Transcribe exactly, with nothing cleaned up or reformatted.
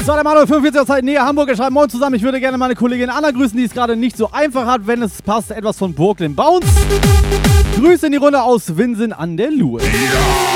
So, der Manuel fünfundvierzig aus Nähe Hamburg. Er schreibt: Moin zusammen, ich würde gerne meine Kollegin Anna grüßen, die es gerade nicht so einfach hat, wenn es passt. Etwas von Brooklyn Bounce. Grüße in die Runde aus Winsen an der Luhe. Ja.